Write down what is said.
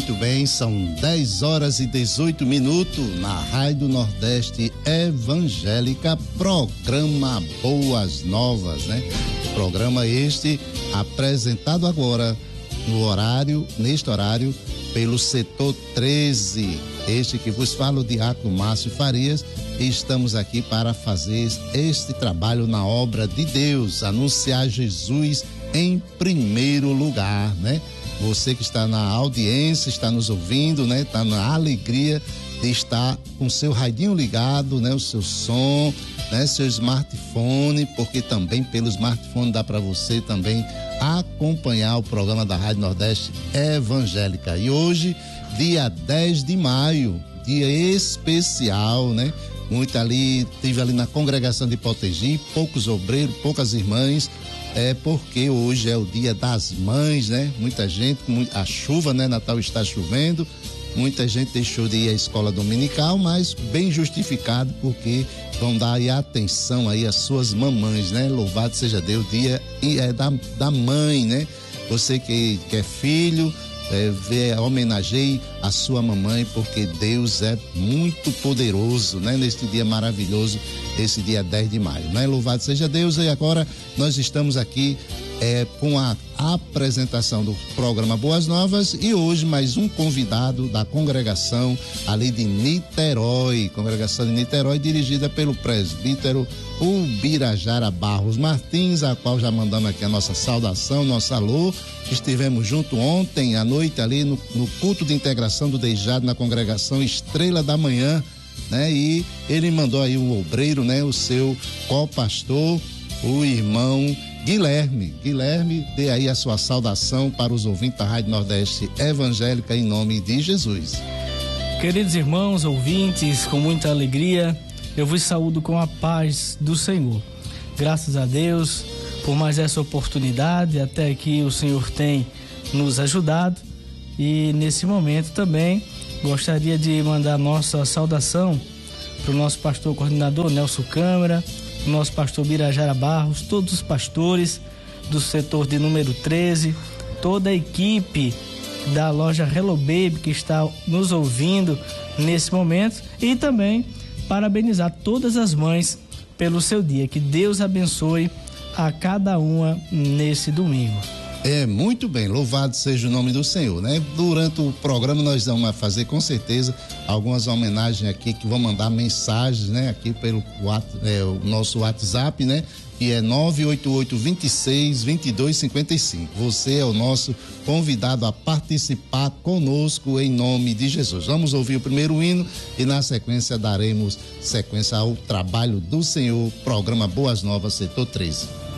Muito bem, são 10h18 na Rádio Nordeste Evangélica, programa Boas Novas, né? Programa este apresentado agora neste horário, pelo setor 13. Este que vos fala, o diácono Márcio Farias, e estamos aqui para fazer este trabalho na obra de Deus, anunciar Jesus em primeiro lugar, né? Você que está na audiência, está nos ouvindo, né? Está na alegria de estar com seu radinho ligado, né? O seu som, né? Seu smartphone, porque também pelo smartphone dá para você também acompanhar o programa da Rádio Nordeste Evangélica. E hoje, dia 10 de maio, dia especial, né? Tive ali na congregação de Potegi, poucos obreiros, poucas irmãs, porque hoje é o dia das mães, né? Muita gente, a chuva, né? Natal está chovendo, muita gente deixou de ir à escola dominical, mas bem justificado, porque vão dar aí atenção aí às suas mamães, né? Louvado seja Deus, dia da mãe, né? Você que é filho, homenageie a sua mamãe, porque Deus é muito poderoso, né? Neste dia maravilhoso, esse dia 10 de maio, né? Louvado seja Deus. E agora nós estamos aqui com a apresentação do programa Boas Novas, e hoje mais um convidado da congregação ali de Niterói, congregação de Niterói, dirigida pelo presbítero Ubirajara Barros Martins, a qual já mandamos aqui a nossa saudação, nosso alô. Estivemos junto ontem à noite ali no culto de integração do Deijado na congregação Estrela da Manhã, né? E ele mandou aí o obreiro, né? O seu co-pastor, o irmão Guilherme, dê aí a sua saudação para os ouvintes da Rádio Nordeste Evangélica em nome de Jesus. Queridos irmãos, ouvintes, com muita alegria, eu vos saúdo com a paz do Senhor. Graças a Deus por mais essa oportunidade, até aqui o Senhor tem nos ajudado, e nesse momento também gostaria de mandar nossa saudação para o nosso pastor coordenador Nelson Câmara, nosso pastor Birajara Barros, todos os pastores do setor de número 13, toda a equipe da loja Hello Baby que está nos ouvindo nesse momento, e também parabenizar todas as mães pelo seu dia. Que Deus abençoe a cada uma nesse domingo. Muito bem, louvado seja o nome do Senhor, né? Durante o programa nós vamos fazer com certeza algumas homenagens aqui, que vão mandar mensagens, né? Aqui pelo o nosso WhatsApp, né? Que é 988-26-2255. Você é o nosso convidado a participar conosco em nome de Jesus. Vamos ouvir o primeiro hino e na sequência daremos sequência ao trabalho do Senhor, programa Boas Novas, setor 13.